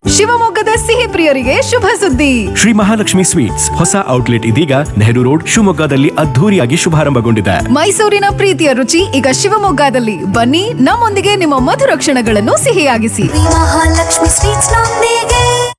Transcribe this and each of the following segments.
ಶಿವಮೊಗ್ಗದ ಸಿಹಿ ಪ್ರಿಯರಿಗೆ ಶುಭ ಸುದ್ದಿ. ಶ್ರೀ ಮಹಾಲಕ್ಷ್ಮಿ ಸ್ವೀಟ್ಸ್ ಹೊಸ ಔಟ್ಲೆಟ್ ಇದೀಗ ನೆಹರು ರೋಡ್ ಶಿವಮೊಗ್ಗದಲ್ಲಿ ಅದ್ಧೂರಿಯಾಗಿ ಶುಭಾರಂಭಗೊಂಡಿದೆ. ಮೈಸೂರಿನ ಪ್ರೀತಿಯ ರುಚಿ ಈಗ ಶಿವಮೊಗ್ಗದಲ್ಲಿ. ಬನ್ನಿ, ನಮ್ಮೊಂದಿಗೆ ನಿಮ್ಮ ಮಧುರ ಕ್ಷಣಗಳನ್ನು ಸಿಹಿಯಾಗಿಸಿ. ಮಹಾಲಕ್ಷ್ಮಿ ಸ್ವೀಟ್ಸ್ ನೊಂದಿಗೆ.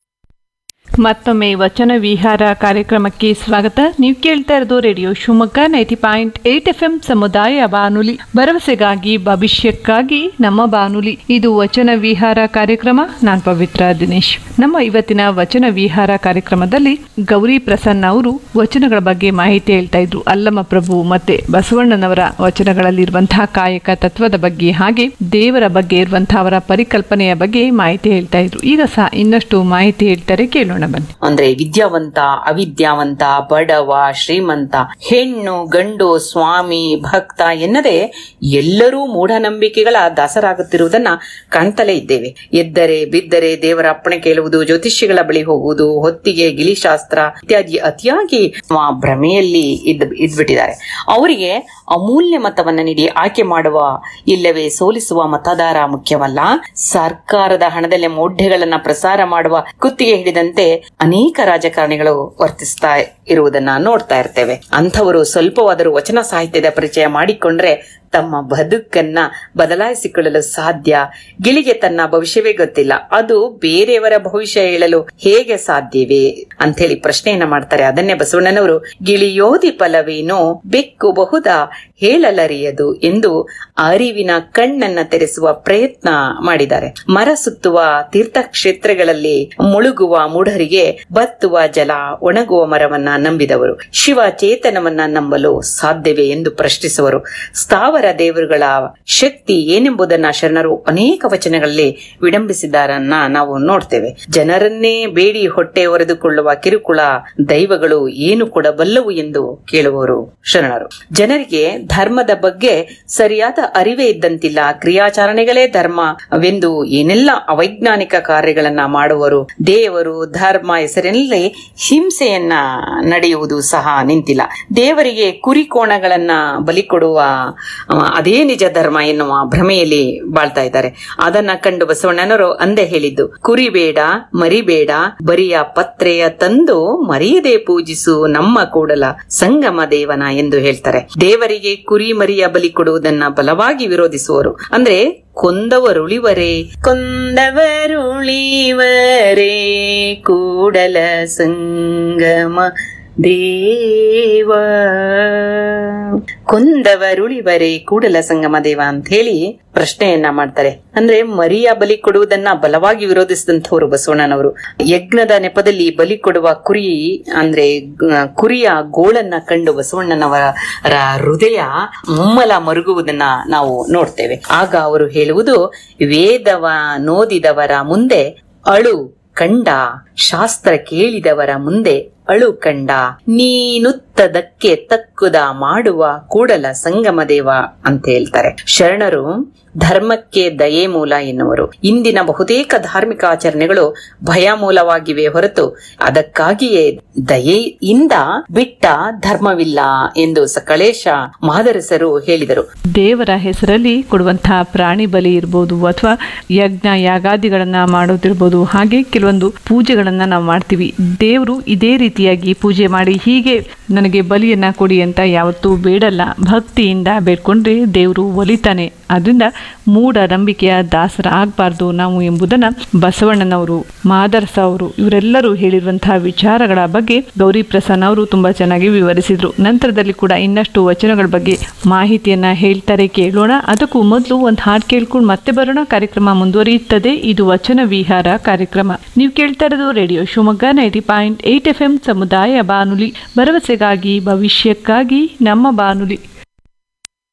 ಮತ್ತೊಮ್ಮೆ ವಚನ ವಿಹಾರ ಕಾರ್ಯಕ್ರಮಕ್ಕೆ ಸ್ವಾಗತ. ನೀವು ಕೇಳ್ತಾ ಇರೋದು ರೇಡಿಯೋ ಶಿವಮೊಗ್ಗ 90.8 FM ಸಮುದಾಯ ಬಾನುಲಿ, ಭರವಸೆಗಾಗಿ ಭವಿಷ್ಯಕ್ಕಾಗಿ ನಮ್ಮ ಬಾನುಲಿ. ಇದು ವಚನ ವಿಹಾರ ಕಾರ್ಯಕ್ರಮ. ನಾನು ಪವಿತ್ರ ದಿನೇಶ್. ನಮ್ಮ ಇವತ್ತಿನ ವಚನ ವಿಹಾರ ಕಾರ್ಯಕ್ರಮದಲ್ಲಿ ಗೌರಿ ಪ್ರಸನ್ನ ಅವರು ವಚನಗಳ ಬಗ್ಗೆ ಮಾಹಿತಿ ಹೇಳ್ತಾ ಇದ್ರು. ಅಲ್ಲಮ ಪ್ರಭು ಮತ್ತೆ ಬಸವಣ್ಣನವರ ವಚನಗಳಲ್ಲಿರುವಂತಹ ಕಾಯಕ ತತ್ವದ ಬಗ್ಗೆ, ಹಾಗೆ ದೇವರ ಬಗ್ಗೆ ಇರುವಂತಹ ಅವರ ಪರಿಕಲ್ಪನೆಯ ಬಗ್ಗೆ ಮಾಹಿತಿ ಹೇಳ್ತಾ ಇದ್ರು. ಈಗ ಸಹ ಇನ್ನಷ್ಟು ಮಾಹಿತಿ ಹೇಳ್ತಾರೆ, ಕೇಳೋಣ ಬನ್ನಿ. ಅಂದ್ರೆ ವಿದ್ಯಾವಂತ, ಅವಿದ್ಯಾವಂತ, ಬಡವ, ಶ್ರೀಮಂತ, ಹೆಣ್ಣು, ಗಂಡು, ಸ್ವಾಮಿ, ಭಕ್ತ ಎನ್ನದೆ ಎಲ್ಲರೂ ಮೂಢನಂಬಿಕೆಗಳ ದಾಸರಾಗುತ್ತಿರುವುದನ್ನ ಕಾಣ್ತಲೇ ಇದ್ದೇವೆ. ಎದ್ದರೆ ಬಿದ್ದರೆ ದೇವರ ಅಪ್ಪಣೆ ಕೇಳುವುದು, ಜ್ಯೋತಿಷ್ಯಗಳ ಬಳಿ ಹೋಗುವುದು, ಹೊತ್ತಿಗೆ ಗಿಳಿಶಾಸ್ತ್ರ ಇತ್ಯಾದಿ ಅತಿಯಾಗಿ ಭ್ರಮೆಯಲ್ಲಿ ಇದ್ಬಿಟ್ಟಿದ್ದಾರೆ. ಅವರಿಗೆ ಅಮೂಲ್ಯ ಮತವನ್ನ ನೀಡಿ ಆಯ್ಕೆ ಮಾಡುವ ಇಲ್ಲವೇ ಸೋಲಿಸುವ ಮತದಾರ ಮುಖ್ಯವಲ್ಲ, ಸರ್ಕಾರದ ಹಣದಲ್ಲೇ ಮೌಢ್ಯಗಳನ್ನ ಪ್ರಸಾರ ಮಾಡುವ ಕುತ್ತಿಗೆ ಹಿಡಿದಂತೆ ಅನೇಕ ರಾಜಕಾರಣಿಗಳು ವರ್ತಿಸ್ತಾ ಇರುವುದನ್ನ ನೋಡ್ತಾ ಇರ್ತೇವೆ. ಅಂಥವರು ಸ್ವಲ್ಪವಾದರೂ ವಚನ ಸಾಹಿತ್ಯದ ಪರಿಚಯ ಮಾಡಿಕೊಂಡ್ರೆ ತಮ್ಮ ಬದುಕನ್ನ ಬದಲಾಯಿಸಿಕೊಳ್ಳಲು ಸಾಧ್ಯ. ಗಿಳಿಗೆ ತನ್ನ ಭವಿಷ್ಯವೇ ಗೊತ್ತಿಲ್ಲ, ಅದು ಬೇರೆಯವರ ಭವಿಷ್ಯ ಹೇಳಲು ಹೇಗೆ ಸಾಧ್ಯವೇ ಅಂತ ಹೇಳಿ ಪ್ರಶ್ನೆಯನ್ನ ಮಾಡ್ತಾರೆ. ಅದನ್ನೇ ಬಸವಣ್ಣನವರು ಗಿಳಿಯೋದಿ ಫಲವೇನೋ ಬೆಕ್ಕು ಬಹುದಾ ಹೇಳಲರಿಯದು ಎಂದು ಅರಿವಿನ ಕಣ್ಣನ್ನ ತೆರೆಸುವ ಪ್ರಯತ್ನ ಮಾಡಿದ್ದಾರೆ. ಮರ ಸುತ್ತುವ ತೀರ್ಥಕ್ಷೇತ್ರಗಳಲ್ಲಿ ಮುಳುಗುವ ಮೂಢರಿಗೆ ಬತ್ತುವ ಜಲ, ಒಣಗುವ ಮರವನ್ನ ನಂಬಿದವರು ಶಿವ ಚೇತನವನ್ನ ನಂಬಲು ಸಾಧ್ಯವೇ ಎಂದು ಪ್ರಶ್ನಿಸುವರು. ಸ್ಥಾವರ ದೇವರುಗಳ ಶಕ್ತಿ ಏನೆಂಬುದನ್ನ ಶರಣರು ಅನೇಕ ವಚನಗಳಲ್ಲಿ ವಿಡಂಬಿಸಿದ್ದಾರನ್ನ ನಾವು ನೋಡ್ತೇವೆ. ಜನರನ್ನೇ ಬೇಡಿ ಹೊಟ್ಟೆ ಹೊರೆದುಕೊಳ್ಳುವ ಕಿರುಕುಳ ದೈವಗಳು ಏನು ಕೊಡಬಲ್ಲವು ಎಂದು ಕೇಳುವವರು ಶರಣರು. ಜನರಿಗೆ ಧರ್ಮದ ಬಗ್ಗೆ ಸರಿಯಾದ ಅರಿವೇ ಇದ್ದಂತಿಲ್ಲ. ಕ್ರಿಯಾಚರಣೆಗಳೇ ಧರ್ಮವೆಂದು ಏನೆಲ್ಲ ಅವೈಜ್ಞಾನಿಕ ಕಾರ್ಯಗಳನ್ನ ಮಾಡುವರು. ದೇವರು ಧರ್ಮ ಹೆಸರಿನಲ್ಲಿ ಹಿಂಸೆಯನ್ನ ನಡೆಯುವುದು ಸಹ ನಿಂತಿಲ್ಲ. ದೇವರಿಗೆ ಕುರಿಕೋಣಗಳನ್ನ ಬಲಿ ಕೊಡುವ ಅದೇ ನಿಜ ಧರ್ಮ ಎನ್ನುವ ಭ್ರಮೆಯಲ್ಲಿ ಬಾಳ್ತಾ ಇದ್ದಾರೆ. ಅದನ್ನ ಕಂಡು ಬಸವಣ್ಣನವರು ಅಂದೇ ಹೇಳಿದ್ದು, ಕುರಿಬೇಡ ಮರಿಬೇಡ ಬರಿಯ ಪತ್ರೆಯ ತಂದು ಮರೆಯದೆ ಪೂಜಿಸು ನಮ್ಮ ಕೂಡಲ ಸಂಗಮ ದೇವನ ಎಂದು ಹೇಳ್ತಾರೆ. ದೇವರಿಗೆ ಕುರಿ ಮರಿಯ ಬಲಿ ಕೊಡುವುದನ್ನ ಬಲವಾಗಿ ವಿರೋಧಿಸುವರು. ಅಂದ್ರೆ ಕೊಂದವರುಳಿವರೇ ಕೂಡಲ ಸಂಗಮ ದೇವ, ಕೊಂದವರುಳಿವರೇ ಕೂಡಲ ಸಂಗಮ ದೇವ ಅಂತ ಹೇಳಿ ಪ್ರಶ್ನೆಯನ್ನ ಮಾಡ್ತಾರೆ. ಅಂದ್ರೆ ಮರಿಯ ಬಲಿ ಕೊಡುವುದನ್ನ ಬಲವಾಗಿ ವಿರೋಧಿಸಿದಂಥವ್ರು ಬಸವಣ್ಣನವರು. ಯಜ್ಞದ ನೆಪದಲ್ಲಿ ಬಲಿ ಕೊಡುವ ಕುರಿ ಅಂದ್ರೆ ಕುರಿಯ ಗೋಳನ್ನ ಕಂಡು ಬಸವಣ್ಣನವರ ಹೃದಯ ಮುಮ್ಮಲ ಮರುಗುವುದನ್ನ ನಾವು ನೋಡ್ತೇವೆ. ಆಗ ಅವರು ಹೇಳುವುದು, ವೇದವ ನೋದಿದವರ ಮುಂದೆ ಅಳು ಕಂಡ, ಶಾಸ್ತ್ರ ಕೇಳಿದವರ ಮುಂದೆ ಅಳು ಕಂಡ, ನೀನುತ್ತದಕ್ಕೆ ತಕ್ಕುದ ಮಾಡುವ ಕೂಡಲ ಸಂಗಮ ದೇವ ಅಂತ ಹೇಳ್ತಾರೆ. ಶರಣರು ಧರ್ಮಕ್ಕೆ ದಯೆ ಮೂಲ ಎನ್ನುವರು. ಇಂದಿನ ಬಹುತೇಕ ಧಾರ್ಮಿಕ ಆಚರಣೆಗಳು ಭಯ ಮೂಲವಾಗಿವೆ ಹೊರತು ಅದಕ್ಕಾಗಿಯೇ ದಯೆಯಿಂದ ಬಿಟ್ಟ ಧರ್ಮವಿಲ್ಲ ಎಂದು ಸಕಲೇಶ ಮಹಾದರಸರು ಹೇಳಿದರು. ದೇವರ ಹೆಸರಲ್ಲಿ ಕೊಡುವಂತಹ ಪ್ರಾಣಿ ಬಲಿ ಇರ್ಬೋದು, ಅಥವಾ ಯಜ್ಞ ಯಾಗಾದಿಗಳನ್ನ ಮಾಡೋದಿರ್ಬೋದು, ಹಾಗೆ ಕೆಲವೊಂದು ಪೂಜೆಗಳನ್ನ ನಾವು ಮಾಡ್ತೀವಿ. ದೇವರು ಇದೇ ರೀತಿಯಾಗಿ ಪೂಜೆ ಮಾಡಿ ಹೀಗೆ ನನಗೆ ಬಲಿಯನ್ನ ಕೊಡಿ ಅಂತ ಯಾವತ್ತೂ ಬೇಡಲ್ಲ. ಭಕ್ತಿಯಿಂದ ಬೇಡ್ಕೊಂಡ್ರೆ ದೇವರು ಒಲಿತಾನೆ. ಅದರಿಂದ ಮೂಢ ನಂಬಿಕೆಯ ದಾಸರ ಆಗಬಾರ್ದು ನಾವು ಎಂಬುದನ್ನ ಬಸವಣ್ಣನವರು, ಮಹಾದರಸ ಅವರು ಇವರೆಲ್ಲರೂ ಹೇಳಿರುವಂತಹ ವಿಚಾರಗಳ ಬಗ್ಗೆ ಗೌರಿ ಪ್ರಸನ್ನ ಅವರು ತುಂಬಾ ಚೆನ್ನಾಗಿ ವಿವರಿಸಿದ್ರು. ನಂತರದಲ್ಲಿ ಕೂಡ ಇನ್ನಷ್ಟು ವಚನಗಳ ಬಗ್ಗೆ ಮಾಹಿತಿಯನ್ನ ಹೇಳ್ತಾರೆ, ಕೇಳೋಣ. ಅದಕ್ಕೂ ಮೊದಲು ಒಂದು ಹಾಡು ಕೇಳ್ಕೊಂಡು ಮತ್ತೆ ಬರೋಣ. ಕಾರ್ಯಕ್ರಮ ಮುಂದುವರಿಯುತ್ತದೆ. ಇದು ವಚನ ವಿಹಾರ ಕಾರ್ಯಕ್ರಮ. ನೀವು ಕೇಳ್ತಾ ಇರೋದು ರೇಡಿಯೋ ಶಿವಮೊಗ್ಗ 90.8 FM ಸಮುದಾಯ ಬಾನುಲಿ, ಭರವಸೆಗಾಗಿ ಭವಿಷ್ಯಕ್ಕಾಗಿ ನಮ್ಮ ಬಾನುಲಿ.